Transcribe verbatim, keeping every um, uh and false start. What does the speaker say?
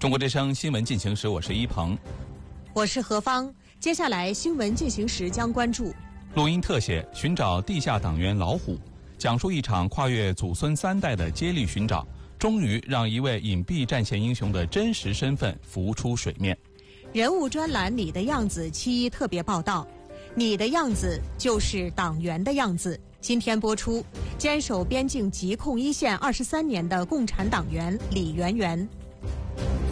中国之声新闻进行时，我是一鹏， 我是何芳。接下来新闻进行时将关注录音特写，寻找地下党员老虎，讲述一场跨越祖孙三代的接力寻找，终于让一位隐蔽战线英雄的真实身份浮出水面。 人物专栏你的样子七一特别报道，你的样子就是党员的样子。今天播出，坚守边境疾控一线二十三年的共产党员李媛媛。